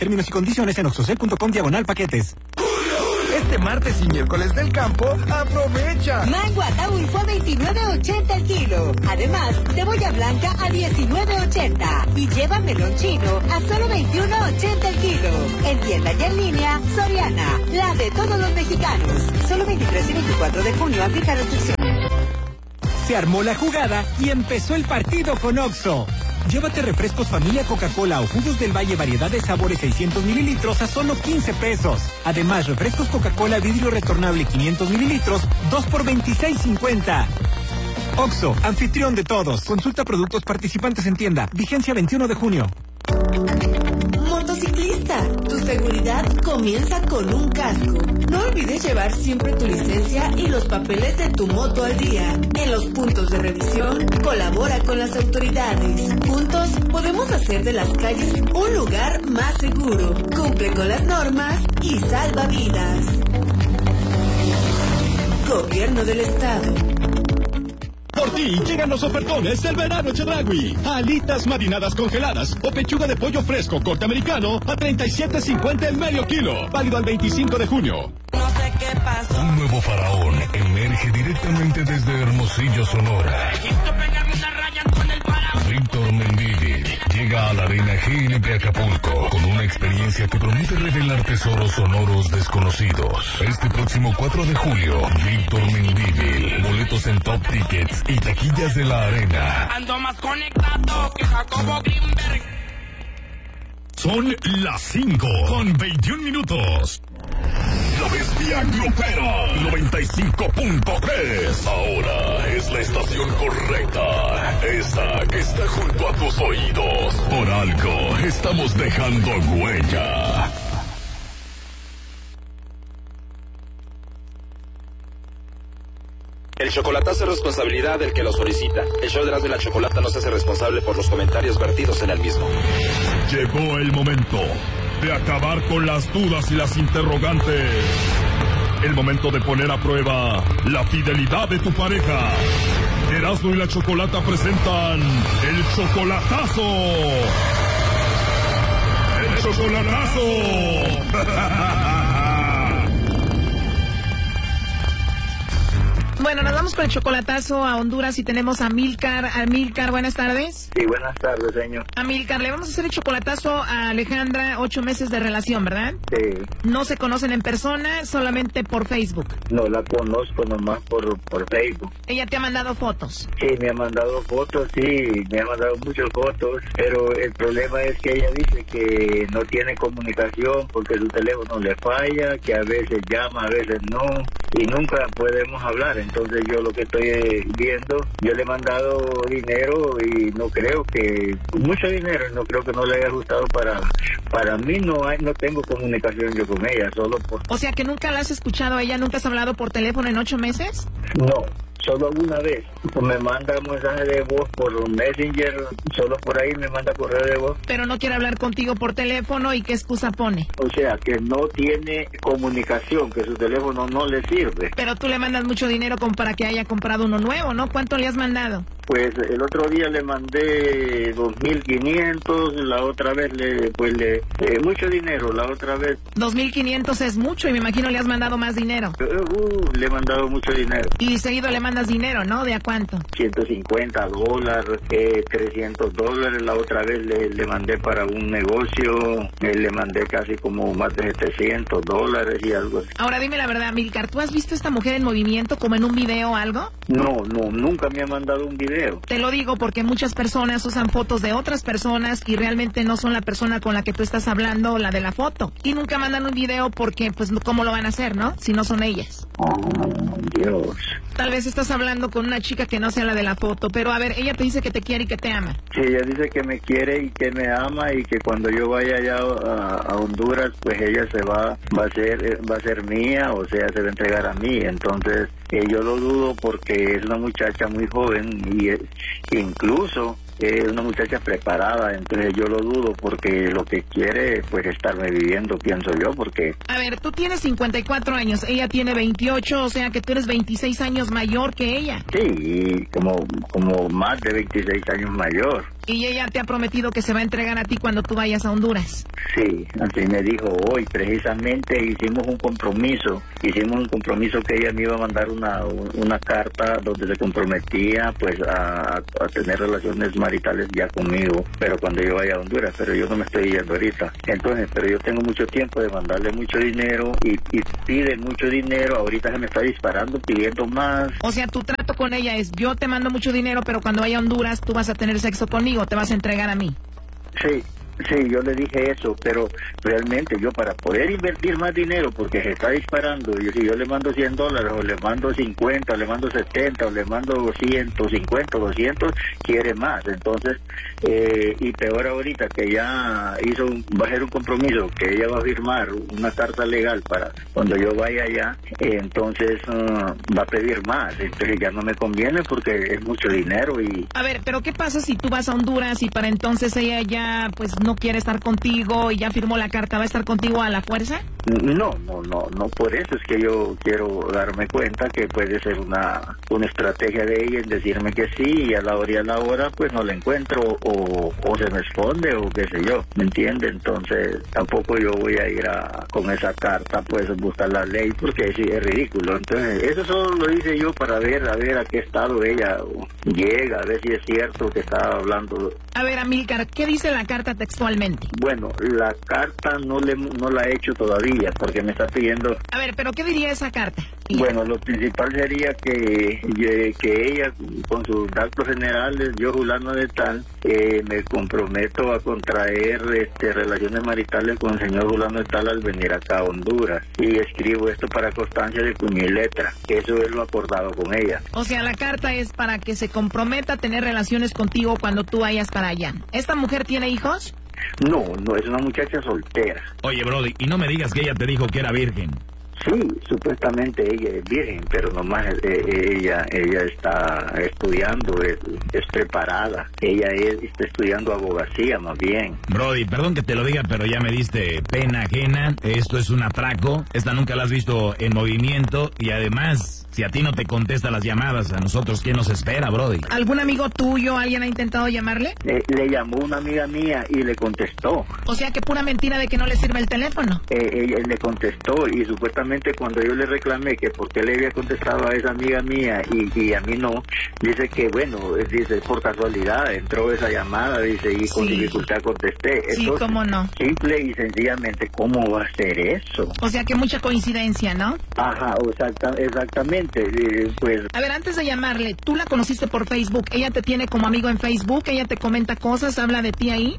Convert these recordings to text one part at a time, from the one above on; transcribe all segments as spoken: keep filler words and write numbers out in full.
Términos y condiciones en oxocel punto com diagonal paquetes. Este martes y miércoles del campo, aprovecha. Mango Ataúl fue a veintinueve ochenta el kilo. Además, cebolla blanca a diecinueve ochenta. Y lleva melón chino a solo veintiuno ochenta el kilo. En tienda y en línea, Soriana, la de todos los mexicanos. Solo veintitrés y veinticuatro de junio aplica restricciones. Se armó la jugada y empezó el partido con Oxxo. Llévate refrescos familia Coca-Cola o jugos del Valle variedad de sabores seiscientos mililitros a solo quince pesos. Además, refrescos Coca-Cola vidrio retornable quinientos mililitros, dos por veintiséis cincuenta. Oxxo, anfitrión de todos. Consulta productos participantes en tienda. Vigencia veintiuno de junio. Motociclista, tu seguridad comienza con un casco. No olvides llevar siempre tu licencia y los papeles de tu moto al día. En los puntos de revisión, colabora con las autoridades. Juntos podemos hacer de las calles un lugar más seguro. Cumple con las normas y salva vidas. Gobierno del Estado. Por ti llegan los ofertones del verano Chedraui. Alitas marinadas congeladas o pechuga de pollo fresco corte americano a treinta y siete cincuenta el medio kilo. Válido al veinticinco de junio. No sé qué pasó. Un nuevo faraón emerge directamente desde Hermosillo, Sonora. Víctor Mendivi llega a la Arena G N P Acapulco con una experiencia que promete revelar tesoros sonoros desconocidos. Este próximo cuatro de julio, Víctor Mendivi. Boletos en Top Tickets y taquillas de la Arena. Ando más conectado que Jacobo Greenberg. Son las cinco con veintiún minutos. La Bestia Grupera noventa y cinco punto tres. Ahora es la estación correcta. Esa que está junto a tus oídos. Por algo estamos dejando huella. El chocolatazo es responsabilidad del que lo solicita. El show de Erasmo y la Chocolata no se hace responsable por los comentarios vertidos en el mismo. Llegó el momento de acabar con las dudas y las interrogantes. El momento de poner a prueba la fidelidad de tu pareja. Erasmo y la Chocolata presentan el chocolatazo. El chocolatazo. Bueno, nos vamos con el chocolatazo a Honduras y tenemos a Amílcar. Amílcar, buenas tardes. Sí, buenas tardes, señor. Amílcar, le vamos a hacer el chocolatazo a Alejandra, ocho meses de relación, ¿verdad? Sí. No se conocen en persona, solamente por Facebook. No la conozco nomás por, por Facebook. ¿Ella te ha mandado fotos? Sí, me ha mandado fotos, sí, me ha mandado muchas fotos, pero el problema es que ella dice que no tiene comunicación porque su teléfono le falla, que a veces llama, a veces no, y nunca podemos hablar. Entonces yo lo que estoy viendo, yo le he mandado dinero y no creo que, mucho dinero, no creo que no le haya gustado para, para mí no hay, no tengo comunicación yo con ella, solo por... O sea que nunca la has escuchado a ella, nunca has hablado por teléfono en ocho meses? No. Solo una vez. Me manda mensaje de voz por Messenger, solo por ahí me manda correo de voz. Pero no quiere hablar contigo por teléfono, ¿y qué excusa pone? O sea, que no tiene comunicación, que su teléfono no le sirve. Pero tú le mandas mucho dinero como para que haya comprado uno nuevo, ¿no? ¿Cuánto le has mandado? Pues el otro día le mandé dos mil quinientos, la otra vez le, pues le, eh, mucho dinero, la otra vez. dos mil quinientos es mucho y me imagino le has mandado más dinero. Uh, le he mandado mucho dinero. Y seguido le mandas dinero, ¿no? ¿De a cuánto? ciento cincuenta dólares, eh, trescientos dólares, la otra vez le, le mandé para un negocio, eh, le mandé casi como más de setecientos dólares y algo así. Ahora dime la verdad, Amílcar, ¿tú has visto a esta mujer en movimiento como en un video o algo? No, no, nunca me ha mandado un video. Te lo digo porque muchas personas usan fotos de otras personas y realmente no son la persona con la que tú estás hablando, la de la foto. Y nunca mandan un video porque, pues, ¿cómo lo van a hacer, no? Si no son ellas. Oh, Dios. Tal vez estás hablando con una chica que no sea la de la foto, pero a ver, ella te dice que te quiere y que te ama. Sí, ella dice que me quiere y que me ama y que cuando yo vaya allá a, a Honduras, pues ella se va, va a ser, va a ser mía, o sea, se va a entregar a mí. Entonces, eh, yo lo dudo porque es una muchacha muy joven y eh, incluso es una muchacha preparada, entonces yo lo dudo porque lo que quiere pues estarme viviendo, pienso yo, porque... A ver, tú tienes cincuenta y cuatro años, ella tiene veintiocho, o sea que tú eres veintiséis años mayor que ella. Sí, como, como más de veintiséis años mayor. Y ella te ha prometido que se va a entregar a ti cuando tú vayas a Honduras. Sí, así me dijo hoy. Precisamente hicimos un compromiso. Hicimos un compromiso que ella me iba a mandar una, una carta donde se comprometía pues a, a tener relaciones maritales ya conmigo, pero cuando yo vaya a Honduras, pero yo no me estoy yendo ahorita. Entonces, pero yo tengo mucho tiempo de mandarle mucho dinero y, y pide mucho dinero. Ahorita se me está disparando pidiendo más. O sea, tu trato con ella es: yo te mando mucho dinero, pero cuando vaya a Honduras tú vas a tener sexo conmigo, te vas a entregar a mí. Sí. Sí, yo le dije eso, pero realmente yo para poder invertir más dinero, porque se está disparando, y si yo le mando cien dólares, o le mando cincuenta, o le mando setenta, o le mando ciento cincuenta, doscientos, quiere más. Entonces, eh, y peor ahorita que ya hizo, un, va a ser un compromiso, que ella va a firmar una carta legal para cuando yo vaya allá, eh, entonces uh, va a pedir más. Entonces ya no me conviene porque es mucho dinero y... A ver, pero ¿qué pasa si tú vas a Honduras y para entonces ella ya, pues, no quiere estar contigo y ya firmó la carta? ¿Va a estar contigo a la fuerza? No, no, no, no, por eso es que yo quiero darme cuenta que puede ser una, una estrategia de ella en decirme que sí, y a la hora y a la hora pues no la encuentro, o, o se me esconde, o qué sé yo, ¿me entiende? Entonces tampoco yo voy a ir a, con esa carta pues a buscar la ley, porque es, es ridículo. Entonces eso solo lo hice yo para ver, a ver a qué estado ella llega, a ver si es cierto que estaba hablando. A ver, Amílcar, ¿qué dice la carta textualmente? Bueno, la carta no le no la he hecho todavía porque me está pidiendo... A ver, ¿pero qué diría esa carta? Bueno, lo principal sería que, que ella, con sus datos generales, yo, fulano de tal, eh, me comprometo a contraer este, relaciones maritales con el señor fulano de tal al venir acá a Honduras. Y escribo esto para constancia de puño y letra, que eso es lo acordado con ella. O sea, la carta es para que se comprometa a tener relaciones contigo cuando tú vayas para allá. ¿Esta mujer tiene hijos? No, no, es una muchacha soltera. Oye, Brody, y no me digas que ella te dijo que era virgen. Sí, supuestamente ella es virgen, pero nomás eh, ella ella está estudiando, es, es preparada. Ella es, está estudiando abogacía, más bien. Brody, perdón que te lo diga, pero ya me diste pena ajena. Esto es un atraco. Esta nunca la has visto en movimiento. Y además, si a ti no te contesta las llamadas, a nosotros, ¿quién nos espera, Brody? ¿Algún amigo tuyo, alguien ha intentado llamarle? Eh, le llamó una amiga mía y le contestó. O sea, que pura mentira de que no le sirve el teléfono. Eh, ella le contestó, y supuestamente cuando yo le reclamé que por qué le había contestado a esa amiga mía y, y a mí no, dice que bueno, dice por casualidad entró esa llamada, dice, y con sí. dificultad contesté. Entonces, sí, cómo no. Simple y sencillamente, ¿cómo va a ser eso? O sea, que mucha coincidencia, ¿no? Ajá, exacta, exactamente. Eh, pues. A ver, antes de llamarle, ¿tú la conociste por Facebook? ¿Ella te tiene como amigo en Facebook? ¿Ella te comenta cosas, habla de ti ahí?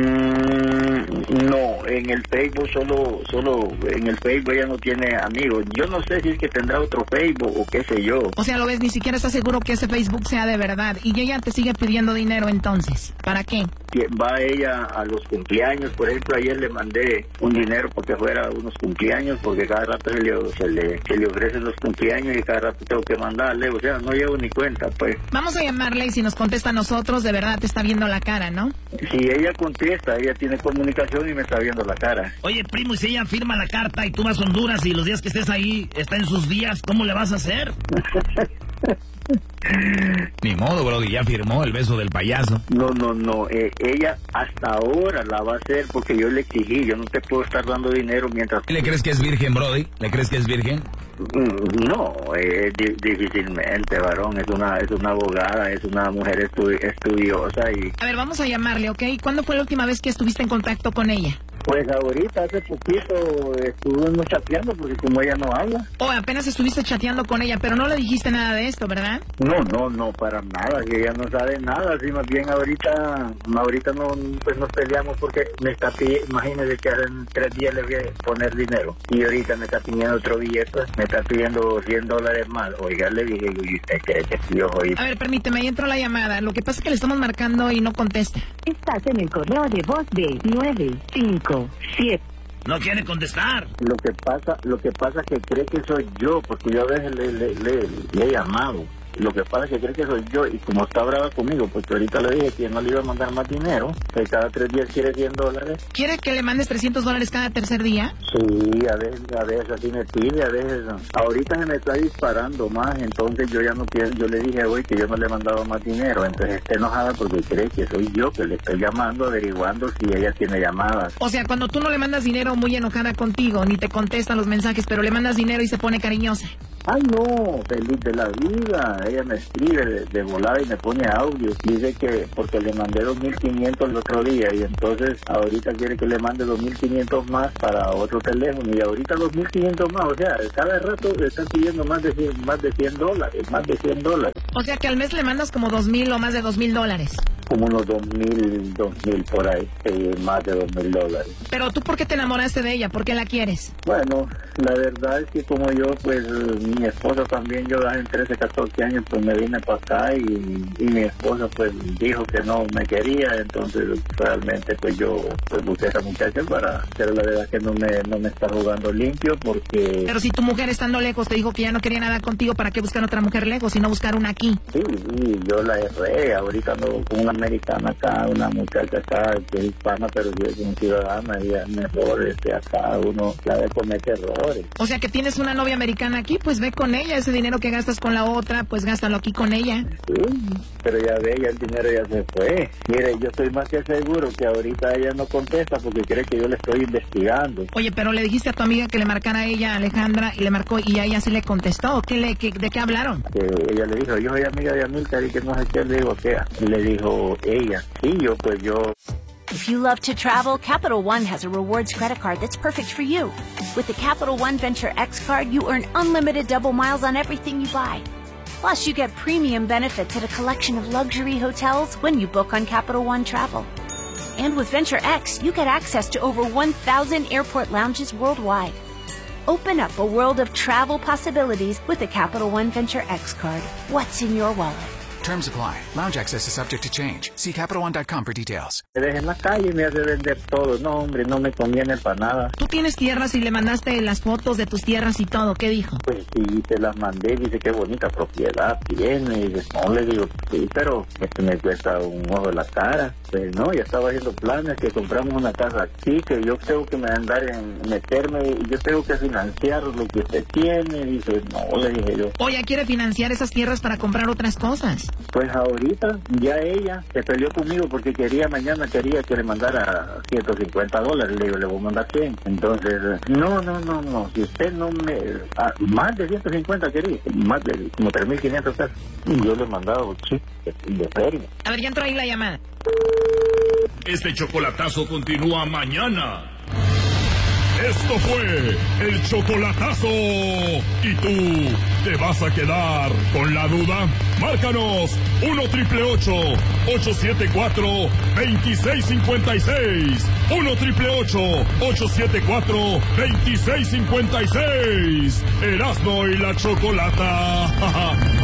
Mm, no, en el Facebook solo, solo, en el Facebook ella no tiene amigos. Yo no sé si es que tendrá otro Facebook o qué sé yo. O sea, lo ves, ni siquiera estás seguro que ese Facebook sea de verdad. Y ella te sigue pidiendo dinero entonces. ¿Para qué? Va ella a los cumpleaños, por ejemplo, ayer le mandé un dinero porque fuera a unos cumpleaños, porque cada rato se le, se le, se le ofrecen los cumpleaños y cada rato tengo que mandarle, o sea, no llevo ni cuenta, pues. Vamos a llamarle y si nos contesta a nosotros, de verdad te está viendo la cara, ¿no? Si ella contesta, ella tiene comunicación y me está viendo la cara. Oye, primo, y si ella firma la carta y tú vas a Honduras y los días que estés ahí está en sus días, ¿cómo le vas a hacer? Ni modo, bro, que ya firmó el beso del payaso. No, no, no, eh, ella hasta ahora la va a hacer porque yo le exigí, yo no te puedo estar dando dinero mientras... ¿Le crees que es virgen, Brody? ¿Le crees que es virgen? No, eh, di difícilmente, varón, es una es una abogada, es una mujer estu estudiosa y... A ver, vamos a llamarle, ¿ok? ¿Cuándo fue la última vez que estuviste en contacto con ella? Pues ahorita, hace poquito, estuvimos chateando porque como ella no habla. Oh, apenas estuviste chateando con ella, pero no le dijiste nada de esto, ¿verdad? No, no, no, para nada, que ella no sabe nada, así más bien ahorita, ahorita no, pues nos peleamos porque me está pidiendo, imagínese que hace tres días le voy a poner dinero y ahorita me está pidiendo otro billete, me está pidiendo cien dólares más. Oiga, le dije, ¿y usted cree que sí, ojo? A ver, permíteme, ahí entró la llamada, lo que pasa es que le estamos marcando y no contesta. Estás en el correo de voz de nueve cinco siete. No quiere contestar. Lo que pasa, lo que pasa es que cree que soy yo, porque yo a veces le, le, le, le he llamado. Lo que pasa es que cree que soy yo, y como está brava conmigo, porque ahorita le dije que no le iba a mandar más dinero, que cada tres días quiere cien dólares. ¿Quiere que le mandes trescientos dólares cada tercer día? Sí, a veces, a veces así me pide, a veces no. Ahorita se me está disparando más, entonces yo ya no quiero, yo le dije hoy que yo no le he mandado más dinero, entonces está enojada porque cree que soy yo que le estoy llamando, averiguando si ella tiene llamadas. O sea, cuando tú no le mandas dinero, muy enojada contigo, ni te contesta los mensajes, pero le mandas dinero y se pone cariñosa. Ay, no, feliz de la vida. Ella me escribe de, de volada y me pone audio. Dice que porque le mandé dos mil quinientos el otro día y entonces ahorita quiere que le mande dos mil quinientos más para otro teléfono y ahorita dos mil quinientos más. O sea, cada rato le están pidiendo más de cien, más de cien dólares, más de cien dólares. O sea que al mes le mandas como dos mil o más de dos mil dólares. Como unos dos mil, dos mil por ahí, eh, más de dos mil dólares. Pero tú, ¿por qué te enamoraste de ella? ¿Por qué la quieres? Bueno, la verdad es que como yo, pues mi esposa también, yo en trece, catorce años, pues me vine para acá y, y mi esposa pues dijo que no me quería, entonces realmente pues yo pues busqué a esa muchacha para, pero la verdad que no me, no me está jugando limpio porque... Pero si tu mujer estando lejos te dijo que ya no quería nada contigo, ¿para qué buscar otra mujer lejos y no buscar una aquí? Sí, sí, yo la erré, ahorita ando con una americana acá, una muchacha acá que es hispana, pero yo soy un ciudadana y es mejor este, acá uno sabe comete errores. O sea que tienes una novia americana aquí, pues ve con ella, ese dinero que gastas con la otra, pues gástalo aquí con ella. Sí, pero ya ve, ya el dinero ya se fue. Mire, yo estoy más que seguro que ahorita ella no contesta porque cree que yo le estoy investigando. Oye, pero le dijiste a tu amiga que le marcara a ella, Alejandra, y le marcó y a ella sí le contestó. ¿Qué le, qué, ¿De qué hablaron? Que ella le dijo, yo soy amiga de Amílcar y que no sé qué, le digo, ¿qué? Y le dijo ella, sí, yo pues yo... If you love to travel, Capital One has a rewards credit card that's perfect for you. With the Capital One Venture X card, you earn unlimited double miles on everything you buy. Plus, you get premium benefits at a collection of luxury hotels when you book on Capital One Travel. And with Venture X, you get access to over one thousand airport lounges worldwide. Open up a world of travel possibilities with the Capital One Venture X card. What's in your wallet? Terms apply. Lounge access is subject to change. See Capital One dot com for details. Me deja en la calle y me hace vender todo. No, hombre, no me conviene para nada. Tú tienes tierras y le mandaste las fotos de tus tierras y todo. ¿Qué dijo? Pues sí, te las mandé. Dice qué bonita propiedad tiene. Y dice, no, le digo, sí, pero esto me cuesta un ojo de la cara. Pues no, ya estaba haciendo planes que compramos una casa aquí, que yo tengo que me andar en meterme y yo tengo que financiar lo que usted tiene. Dice, no, le dije yo. Oye, quiere financiar esas tierras para comprar otras cosas. Pues ahorita ya ella se peleó conmigo porque quería, mañana quería que le mandara ciento cincuenta dólares. Le digo, le voy a mandar cien. Entonces, no, no, no, no. Si usted no me... Ah, más de ciento cincuenta quería. Más de como tres mil quinientos pesos. Y yo le he mandado, sí, de feria. A ver, ya entró ahí la llamada. Este chocolatazo continúa mañana. Esto fue el chocolatazo. ¿Y tú te vas a quedar con la duda? Márcanos uno triple ocho, ocho siete cuatro, dos seis cinco seis. uno triple ocho, ocho siete cuatro, dos seis cinco seis. Erasmo y la Chocolata.